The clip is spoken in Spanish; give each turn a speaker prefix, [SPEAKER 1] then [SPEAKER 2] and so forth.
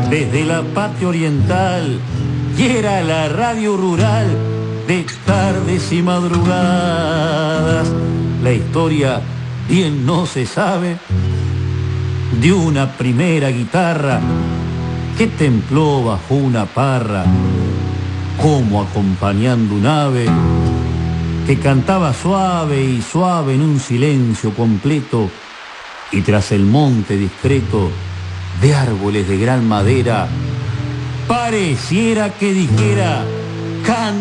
[SPEAKER 1] desde la patria oriental, y era la radio rural de tardes y madrugadas. La historia bien no se sabe de una primera guitarra que templó bajo una parra, como acompañando un ave que cantaba suave y suave en un silencio completo, y tras el monte discreto de árboles de gran madera, pareciera que dijera: